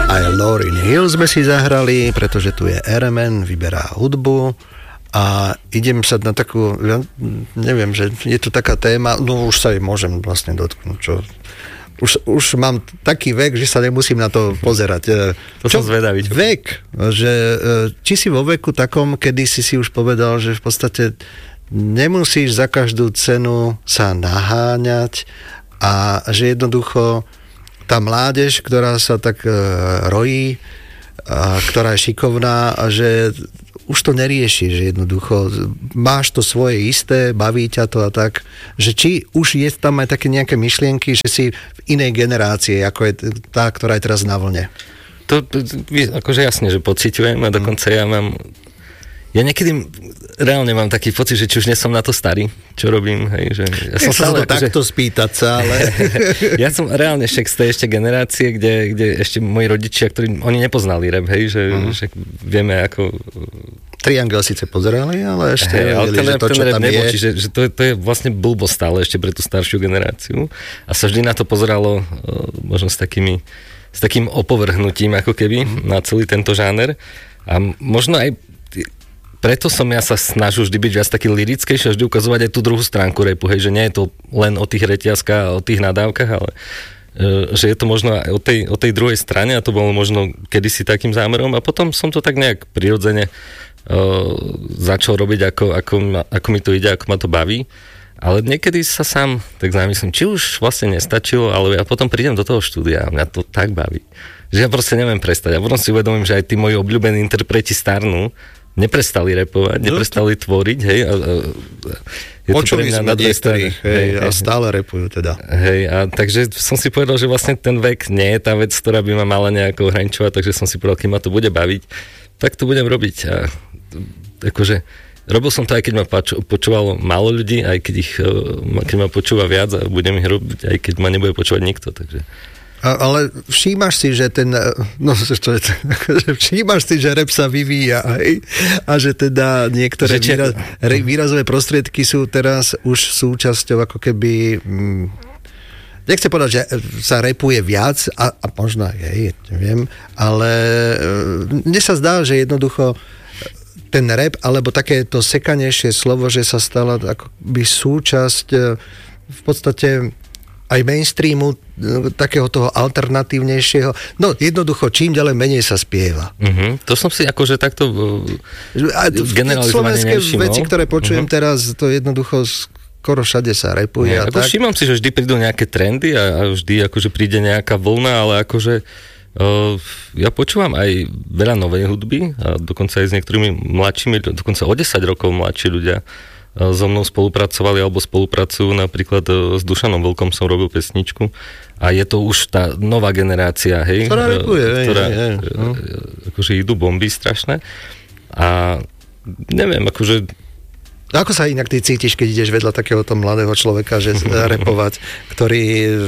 Aj Lauryn Hill sme si zahrali, pretože tu je RMN, vyberá hudbu a idem sa na takú, ja neviem, že je tu taká téma, no už sa jej môžem vlastne dotknúť, čo už mám taký vek, že sa nemusím na to pozerať. To som zvedavý. Vek, že či si vo veku takom, kedy si už povedal, že v podstate nemusíš za každú cenu sa naháňať a že jednoducho tá mládež, ktorá sa tak rojí, a ktorá je šikovná, a že už to nerieši, že jednoducho máš to svoje isté, baví ťa to a tak, že či už je tam aj také nejaké myšlienky, že si v inej generácii, ako je tá, ktorá je teraz na vlne. To akože jasne, že pociťujem a dokonca ja niekedy reálne mám taký pocit, že či už nie som na to starý, čo robím, hej, že ja som stále takto spýtať sa, ale ja som reálne však z tej ešte generácie, kde ešte moji rodičia, ktorí oni nepoznali rap, hej, že vieme ako Triangel síce pozerali, ale ešte nevedeli, že to, čo tam je. Čiže že to je vlastne blbo stále ešte pre tú staršiu generáciu a sa vždy na to pozeralo možno s takým opovrhnutím ako keby na celý tento žáner a možno aj preto som ja sa snažil vždy byť viac taký lirickejší a vždy ukazovať aj tú druhú stránku rapu, hej, že nie je to len o tých reťazkách a o tých nadávkach, ale že je to možno aj o tej druhej strane a to bolo možno kedysi takým zámerom a potom som to tak nejak prirodzene začal robiť, ako mi to ide, ako ma to baví. Ale niekedy sa sám tak zamyslím, či už vlastne nestačilo, ale ja potom prídem do toho štúdia a mňa to tak baví, že ja proste neviem prestať. A potom si uvedomím, že aj tí moji obľúbení interpreti starnú, neprestali repovať, neprestali tvoriť, hej. Počuli sme niektorých, a stále repujú teda. Hej, a takže som si povedal, že vlastne ten vek nie je tá vec, ktorá by ma mala nejako ohraničovať, takže som si povedal, keď ma to bude baviť, tak to budem robiť. A akože robil som to aj keď ma počúvalo málo ľudí, aj keď ma počúva viac a budem ich robiť, aj keď ma nebude počúvať nikto, takže ale všímaš si, že všímaš si, že rap sa vyvíja, hej? A že teda niektoré výrazové prostriedky sú teraz už súčasťou ako keby nechcem povedať, že sa rapuje viac a možno aj, neviem, ale mne sa zdá, že jednoducho ten rap, alebo takéto sekanejšie slovo, že sa stala akoby súčasť v podstate aj mainstreamu, takého toho alternatívnejšieho. No, jednoducho, čím ďalej menej sa spieva. To som si akože takto generalizovane nevšimol. Slovenské veci, ktoré počujem teraz, to jednoducho skoro všade sa rapuje. A tak. Všímam si, že vždy prídu nejaké trendy a vždy akože príde nejaká vlna, ale akože ja počúvam aj veľa novej hudby a dokonca aj s niektorými mladšími, dokonca o 10 rokov mladší ľudia so mnou spolupracovali alebo spolupracujú, napríklad s Dušanom Vlkom som robil pesničku a je to už tá nová generácia, hej, ktorá rapuje, akože idú bomby strašné a neviem, akože ako sa inak ty cítiš, keď ideš vedľa takéhoto mladého človeka, že rapovať, ktorý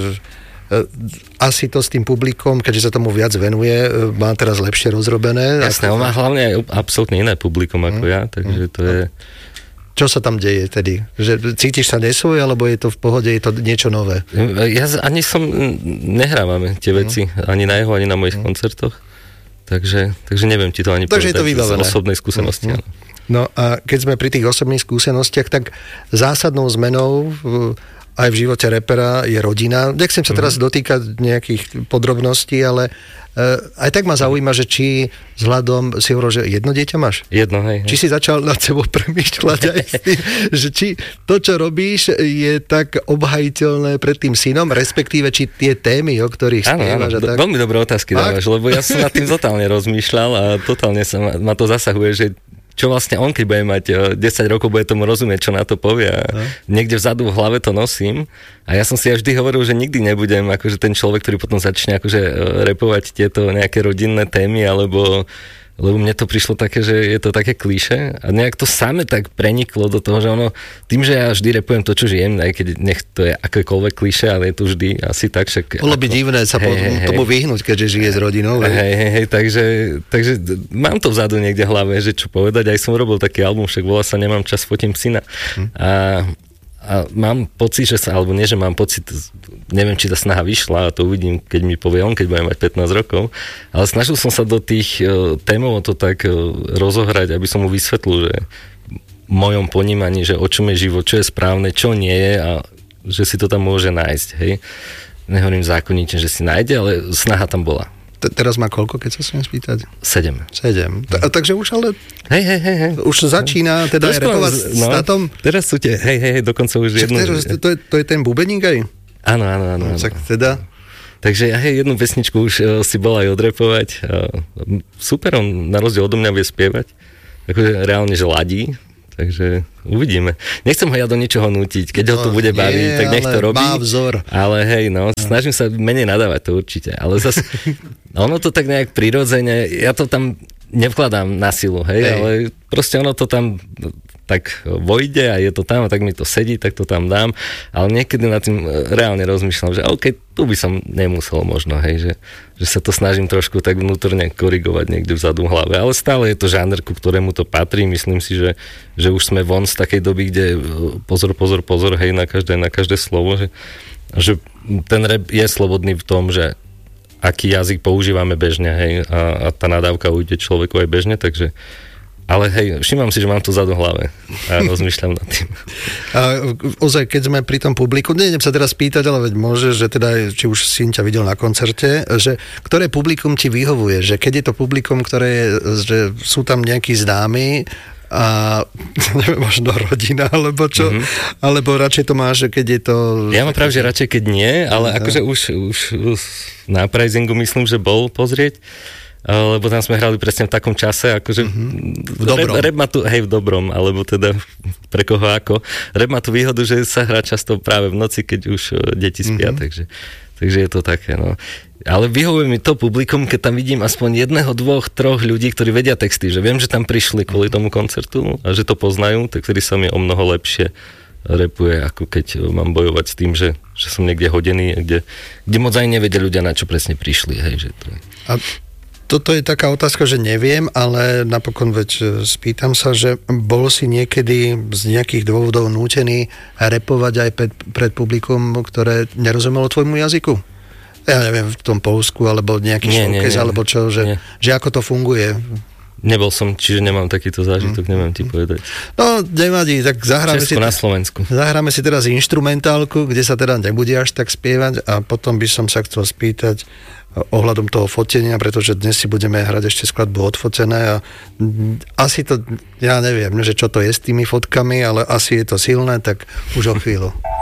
asi to s tým publikom, keďže sa tomu viac venuje, má teraz lepšie rozrobené. Jasné, on má hlavne aj absolútne iné publikum ako ja, takže to je Čo sa tam deje tedy? Že cítiš sa nesvoj, alebo je to v pohode, je to niečo nové? Ja ani nehrávame tie veci, ani na jeho, ani na mojich koncertoch. Takže neviem ti to ani povedať z osobnej skúsenosti. No a keď sme pri tých osobných skúsenostiach, tak zásadnou zmenou aj v živote rapera je rodina. Nechcem sa teraz dotýkať nejakých podrobností, ale aj tak ma zaujíma, že či vzhľadom si hovoril, že jedno dieťa máš? Jedno, hej. Či si začal nad sebou premýšľať aj s tým, že či to, čo robíš, je tak obhajiteľné pred tým synom, respektíve či tie témy, o ktorých spievaš. Áno, veľmi dobré otázky dávaš, lebo ja som nad tým totálne rozmýšľal a totálne ma to zasahuje, že čo vlastne on, keď bude mať 10 rokov, bude tomu rozumieť, čo na to povie. Niekde vzadu v hlave to nosím a ja som si vždy hovoril, že nikdy nebudem akože ten človek, ktorý potom začne akože repovať tieto nejaké rodinné témy, lebo mne to prišlo také, že je to také klíše a nejak to same tak preniklo do toho, že ono, tým, že ja vždy repujem to, čo žijem, aj keď nech to je akékoľvek klíše, ale je to vždy asi tak, však... Bolo by divné sa tomu vyhnúť, keďže žije s rodinou. Hej, takže mám to vzadu niekde v hlave, že čo povedať, aj som robil taký album, však volá sa Nemám čas, fotím syna. a mám pocit, alebo nie, že mám pocit, neviem, či tá snaha vyšla, a to uvidím, keď mi povie on, keď budem mať 15 rokov, ale snažil som sa do tých témov to tak rozohrať, aby som mu vysvetlil, že v mojom ponímaní, že o čom je život, čo je správne, čo nie je a že si to tam môže nájsť, hej. Nehovorím zákonite, že si nájde, ale snaha tam bola. Teraz má koľko, keď sa smiem spýtať? 7. Takže už ale... Hej. Už začína teda aj repovať s tátom? Teraz sú tie, dokonca už jednu... To je ten bubeník aj? Áno. Tak teda... Takže jednu pesničku už si bol aj odrepovať. Super, on na rozdiel odo mňa vie spievať. Akože reálne, že ladí. Takže uvidíme. Nechcem ho ja do ničoho nútiť. Keď ho to bude baviť, tak nech to robí. Má vzor. Ale snažím sa menej nadávať, to určite. Ale zase, ono to tak nejak prirodzene, ja to tam nevkladám na silu, ale proste ono to tam tak vojde a je to tam a tak mi to sedí, tak to tam dám. Ale niekedy nad tým reálne rozmýšľam, že OK, tu by som nemusel možno, že sa to snažím trošku tak vnútorne korigovať niekde vzadu v hlave. Ale stále je to žáner, ku ktorému to patrí. Myslím si, že už sme von z takej doby, kde pozor, na každé slovo, že ten rap je slobodný v tom, že aký jazyk používame bežne, a tá nadávka ujde človeku aj bežne, takže ale všímam si, že mám to vzadu v hlave a rozmýšľam nad tým. A ozaj, keď sme pri tom publiku, nejdem sa teraz pýtať, ale veď môže, že teda, či už syn ťa videl na koncerte, že ktoré publikum ti vyhovuje, že keď je to publikum, ktoré že sú tam nejakí známi a neviem, možno rodina, alebo čo, alebo radšej to máš, keď je to... Ja mám pravde, že radšej keď nie, ale akože už na Prizingu myslím, že bol pozrieť, lebo tam sme hrali presne v takom čase, akože v dobrom. Rap má tu, v dobrom, alebo teda pre koho ako. Rap má tu výhodu, že sa hrá často práve v noci, keď už deti spia, takže je to také, no. Ale vyhovuje mi to publikum, keď tam vidím aspoň 1, 2, 3 ľudí, ktorí vedia texty, že viem, že tam prišli kvôli tomu koncertu a že to poznajú, tak vtedy sa mi o mnoho lepšie rapuje, ako keď mám bojovať s tým, že som niekde hodený, kde moc aj nevedia ľudia, na čo presne prišli, že to je. A toto je taká otázka, že neviem, ale napokon spýtam sa, že bol si niekedy z nejakých dôvodov nútený repovať aj pred publikum, ktoré nerozumelo tvojmu jazyku? Ja neviem, v tom Poľsku, alebo nejaký showcase, alebo čo, že ako to funguje? Nebol som, čiže nemám takýto zážitok, neviem ti povedať. No, nevadí, tak na Slovensku. Zahráme si teraz inštrumentálku, kde sa teda nebude až tak spievať a potom by som sa chcel spýtať ohľadom toho fotenia, pretože dnes si budeme hrať ešte skladbu Odfotené a asi to, ja neviem, že čo to je s tými fotkami, ale asi je to silné, tak už o chvíľu.